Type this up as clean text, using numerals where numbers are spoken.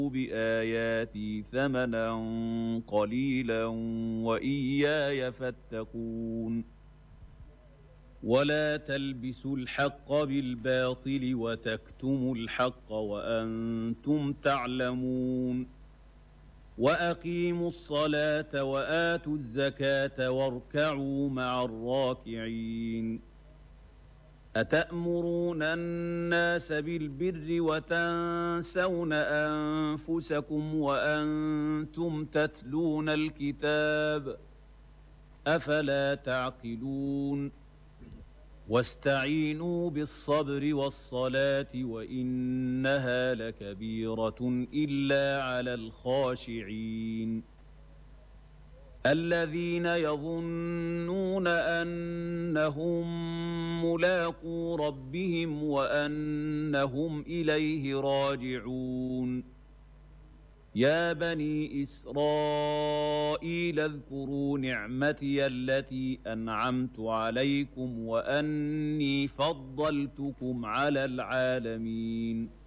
بآياتي ثمنا قليلا وإياي فاتقون ولا تلبسوا الحق بالباطل وتكتموا الحق وأنتم تعلمون وأقيموا الصلاة وآتوا الزكاة واركعوا مع الراكعين أتأمرون الناس بالبر وتنسون أنفسكم وأنتم تتلون الكتاب أفلا تعقلون واستعينوا بالصبر والصلاة وإنها لكبيرة إلا على الخاشعين الذين يظنون أنهم ملاقو ربهم وأنهم إليه راجعون يا بني إسرائيل اذكروا نعمتي التي أنعمت عليكم وأني فضلتكم على العالمين